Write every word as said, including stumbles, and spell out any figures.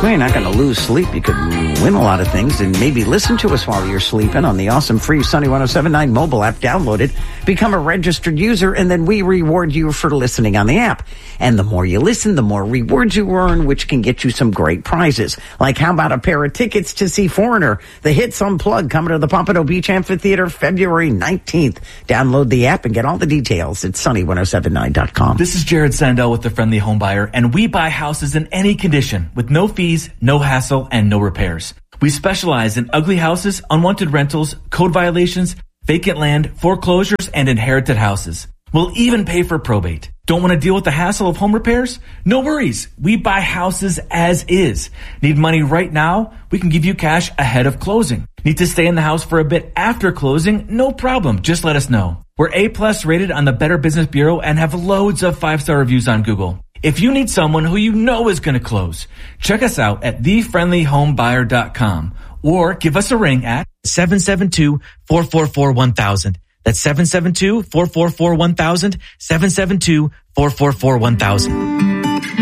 Well, you're not going to lose sleep. You could win a lot of things, and maybe listen to us while you're sleeping on the awesome free Sunny one oh seven point nine mobile app. Download it, become a registered user, and then we reward you for listening on the app. And the more you listen, the more rewards you earn, which can get you some great prizes. Like, how about a pair of tickets to see Foreigner, the Hits Unplugged, coming to the Pompano Beach Amphitheater February nineteenth. Download the app and get all the details at sunny one oh seven nine dot com. This is Jared Sandell with the Friendly Home Buyer, and we buy houses in any condition with no fees, no hassle, and no repairs. We specialize in ugly houses, unwanted rentals, code violations, vacant land, foreclosures, and inherited houses. We'll even pay for probate. Don't want to deal with the hassle of home repairs? No worries. We buy houses as is. Need money right now? We can give you cash ahead of closing. Need to stay in the house for a bit after closing? No problem. Just let us know. We're A-plus rated on the Better Business Bureau and have loads of five-star reviews on Google. If you need someone who you know is going to close, check us out at the friendly home buyer dot com or give us a ring at seven seven two, four four four, one thousand. That's seven seven two, four four four, one thousand, seven seven two, four four four, one thousand.